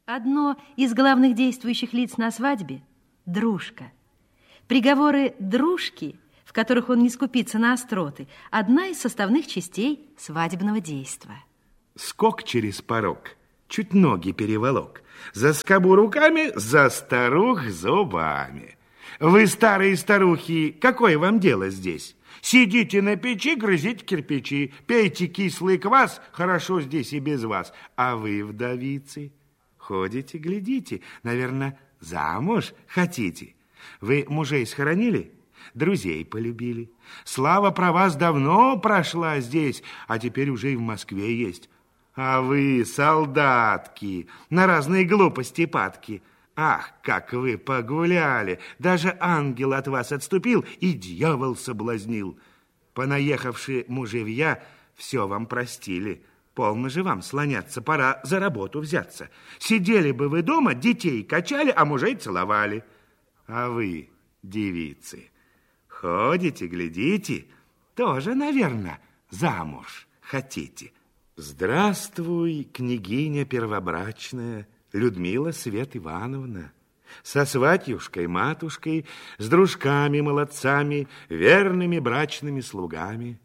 Одно из главных действующих лиц на свадьбе – дружка. Приговоры дружки, в которых он не скупится на остроты, одна из составных частей свадебного действа. Скок через порог, чуть ноги переволок, за скобу руками, за старух зубами. Вы, старые старухи, какое вам дело здесь? Сидите на печи, грызите кирпичи, пейте кислый квас, хорошо здесь и без вас. А вы, вдовицы, ходите, глядите, наверное, замуж хотите. Вы мужей схоронили, друзей полюбили. Слава про вас давно прошла здесь, а теперь уже и в Москве есть. А вы, солдатки, на разные глупости падки. Ах, как вы погуляли! Даже ангел от вас отступил, и дьявол соблазнил. Понаехавшие мужевья все вам простили. Полно же вам слоняться, пора за работу взяться. Сидели бы вы дома, детей качали, а мужей целовали. А вы, девицы, ходите, глядите, тоже, наверное, замуж хотите. Здравствуй, княгиня первобрачная, Людмила Свет Ивановна, со сватьюшкой-матушкой, с дружками-молодцами, верными брачными слугами,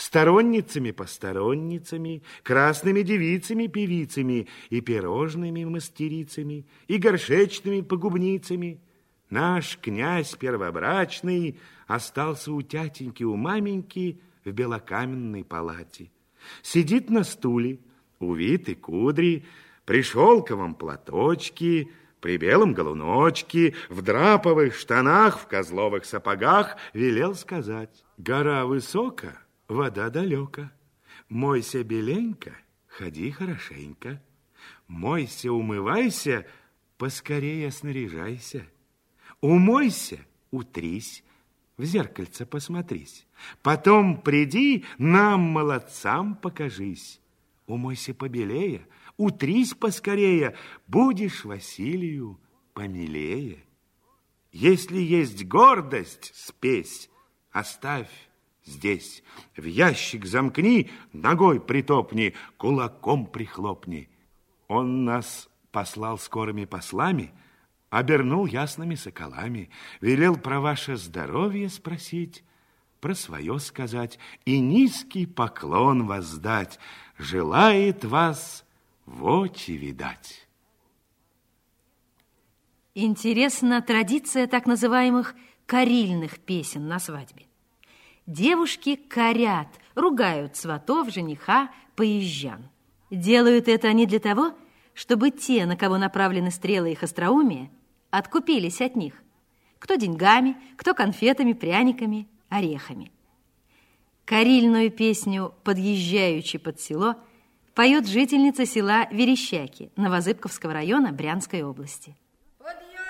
сторонницами-посторонницами, красными девицами-певицами и пирожными мастерицами, и горшечными погубницами. Наш князь первобрачный остался у тятеньки, у маменьки в белокаменной палате. Сидит на стуле, увиты кудри, при шелковом платочке, при белом галуночке, в драповых штанах, в козловых сапогах, велел сказать: гора высока, вода далека, мойся беленько, ходи хорошенько, мойся, умывайся, поскорее снаряжайся, умойся, утрись, в зеркальце посмотрись, потом приди, нам, молодцам, покажись, умойся побелее, утрись поскорее, будешь Василию помилее. Если есть гордость, спесь, оставь здесь. В ящик замкни, ногой притопни, кулаком прихлопни. Он нас послал скорыми послами, обернул ясными соколами, велел про ваше здоровье спросить, про свое сказать и низкий поклон воздать. Желает вас в очи видать. Интересна традиция так называемых карильных песен на свадьбе. Девушки корят, ругают сватов, жениха, поезжан. Делают это они для того, чтобы те, на кого направлены стрелы их остроумия, откупились от них. Кто деньгами, кто конфетами, пряниками, орехами. Карильную песню «Подъезжаючи под село» поет жительница села Верещаки Новозыбковского района Брянской области.